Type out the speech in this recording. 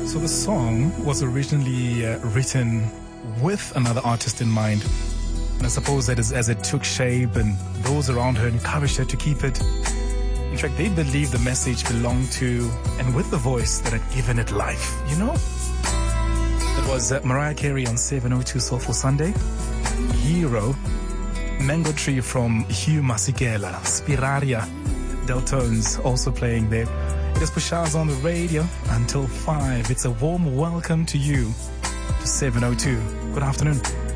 So the song was originally written with another artist in mind. And I suppose that as it took shape and those around her encouraged her to keep it. In fact, they believed the message belonged to and with the voice that had given it life, you know? It was Mariah Carey on 702 Soulful Sunday, Hero, Mango Tree from Hugh Masekela, Spiraria, Deltones also playing there. It is Pushaz on the radio until 5. It's a warm welcome to you to 702. Good afternoon.